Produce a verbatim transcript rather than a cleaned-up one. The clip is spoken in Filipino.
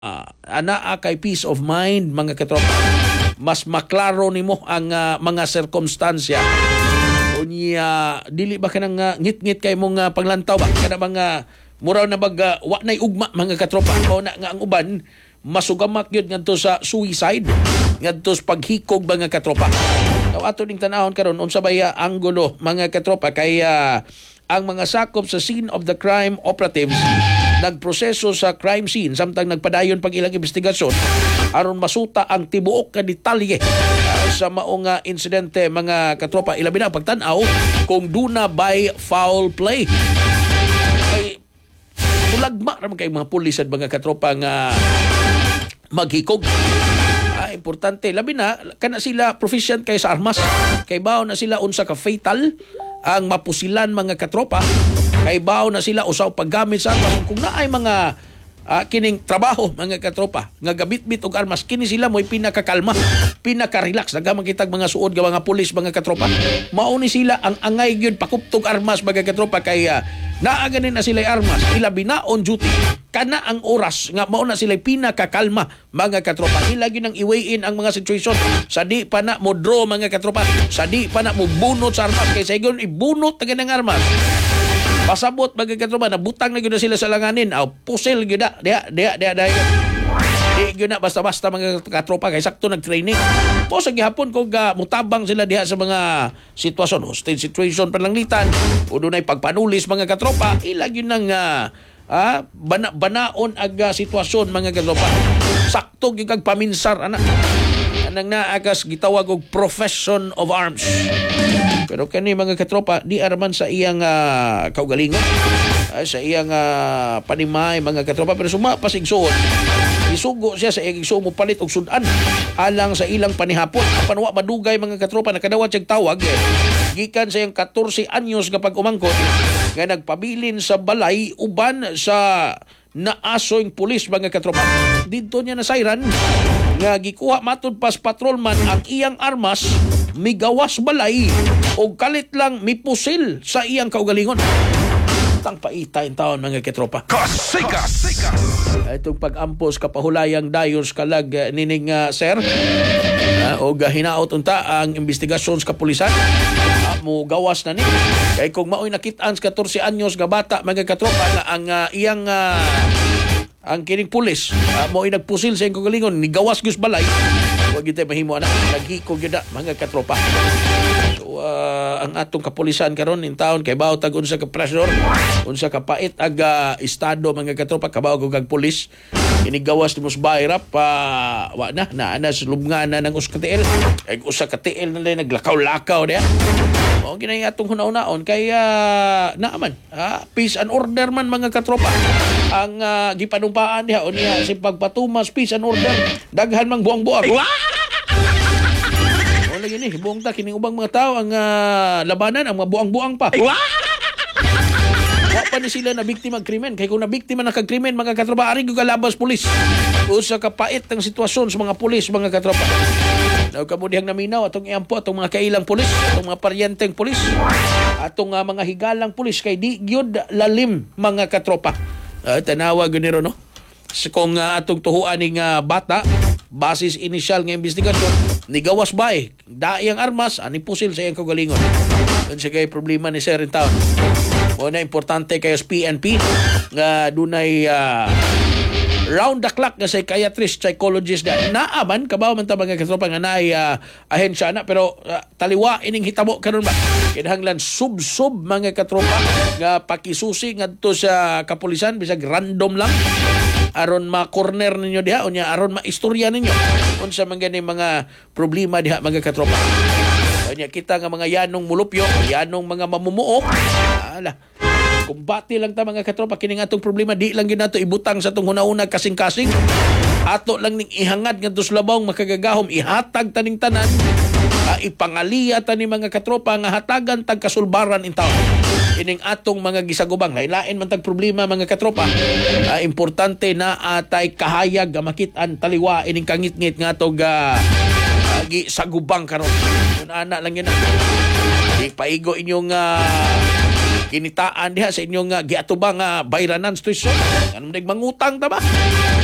uh, anaa kay peace of mind mga katropa. Mas maklaro nimo ang uh, mga sirkumstansya. Unya dili ba kanang uh, ngit-ngit kay mong uh, panglantaw ba kana mga muraw na bag uh, wa nay ugma mga katropa. Mao na nga ang uban masugamak gyud ngadto sa suicide, ngadto sa paghikog mga katropa. Now ato ning tanahon karon unsa bay uh, anggulo mga katropa kay uh, ang mga sakop sa scene of the crime operatives nagproseso sa crime scene samtang nagpadayon pag ilang investigasyon aron masuta ang tibuok ka detalye uh, sa maong uh, insidente mga katropa. Ilabi na pagtan-aw kung duna by foul play. Kay tulagma ra kay mga pulis at mga katropa nga maghikog. Ah, importante labi na kana sila proficient kay sa armas. Kay bawo na sila unsa ka fatal ang mapusilan mga katropa, kay bawo na sila usaw paggamit sa armas. Kung naay mga uh, kining trabaho mga katropa nga gabit-bit og armas, kini sila mo'y pinakakalma, pinaka-relax. Nagaman kitag mga suod nga mga pulis mga katropa, mauni sila ang angay gyud pakuptog armas mga katropa. Kay uh, naaganin na sila armas, ilabi na on duty kana ang oras nga mao na sila pinakakalma mga katropa. Ila gyud nang i-weigh-in ang mga situation sa di pa na mo draw mga katropa, sa di pa na mo bunot sa armas. Kay saygon ibunot ta ng armas, pasabot mga katropa, nabutang na gyud na sila sa langanin. Aw pusil gyud da dia dia dia dia di gyud na basta-basta mga katropa kay sakto nag-training. Po sa gihapon kung uh, mutabang sila diha sa mga sitwasyon, hostage situation panlanglitan o dunay pagpanulis mga katropa, ila gyud nang uh, Ah, bana banaon aga sitwasyon mga katropa. Sakto gyud kag paminsar ana. Anang naagas gitawag og profession of arms. Pero kani mga katropa di araman sa iyang uh, kaugalingon, uh, sa iyang uh, panimay mga katropa, pero suma pasigsuon. Isugo siya sa iyang isumo palit og sudan alang sa ilang panihapon. Apan wa madugay mga katropa nakadawat siyang tawag eh. Gikan sa iyang fourteen anyos nga pag-umangkot nga nagpabilin sa balay uban sa naasoy pulis mga katropa. Dito niya nasayran nga gikuha matud pas patrolman ang iyang armas, migawas balay o kalit lang mipusil sa iyang kaugalingon. Tang paita in taon mga katropa. Kasika! Itong pag-ampos kapahulayang dayos kalag uh, nining uh, sir uh, o hinaot unta ang investigasyon sa kapulisan uh, mo gawas na ni. Kay kung maoy nakitaan sa fourteen anyos nga bata mga katropa nga ang uh, iyang uh, ang kining pulis uh, maoy nagpusil sa iyang kaugalingon ni gawas gus balay, wag gitay mahimo ana, naghikog gyud mga katropa. So uh, ang atong kapulisan karon in town kay bawo tag unsa ka pressure, unsa ka pait ag uh, estado mga katropa, kabaw kag pulis inigawas ni musbayra pa uh, wa na na ana sulubngan na ng usa ka T L ay usa ka T L na lang naglakaw-lakaw dia. O ginay atong hunaw-naon kay uh, naaman ha, peace and order man mga katropa ang uh, gipanumpaan diha unya si pagpatumas peace and order daghan mang buang-buang. Wala gini buong ta kining ubang mga tao ang uh, labanan ang mga buang-buang pa. Wa pa ni sila na biktima ng krimen. Kaya kung na biktima na kag-krimen mga katropa, ari ko kalabas pulis. Usa kapait ang sitwasyon sa mga pulis mga katropa. Now kamudihang naminaw atong iampo atong mga kailang pulis, atong mga paryenteng pulis, atong uh, mga higalang pulis kay di gyud lalim mga katropa. Uh, tanawa ganiro no. So, kung uh, atong tuhuan ning uh, bata basis initial nga investigasyon ni gawas bay daiyang armas ani pusil sa iyang kaugalingon. Unsa kay problema ni sir in town. O na importante kay P N P nga dunay uh, round the clock nga psychiatrist, psychologist na naaman kabaw man ta mga katropa nga naay uh, ahensya na, pero uh, taliwa ining hitabo karon ba kinahanglan sub-sub mga katropa nga pakisusi ngadto sa kapulisan bisag random lang aron ma-corner ninyo diha unya aron ma-istorya ninyo unsa man gani mga problema diha mga katropa. Unya kita nga mga yanong mulupyo, yanong mga mamumuo, ala kumbati lang ta mga katropa kining atong problema, di lang gid nato ibutang sa atong hunahuna kasing-kasing, ato lang ning ihangad ngadto sa labawng makagagahom, ihatag taning tanan, uh, ipangaliya ta ni mga katropa nga hatagan tag kasulbaran in taon ining atong mga gisagubang. Lain-lain man tag problema mga katropa, uh, importante na atay kahayag nga makit-an taliwa ining kangit-ngit nga atong uh, uh, gisagubang karon. Kun ana lang yun, ipaigo inyong uh, kinitaan diha sa inyong uh, giatubang uh, bayranan station. Anong nagmangutang ta ba?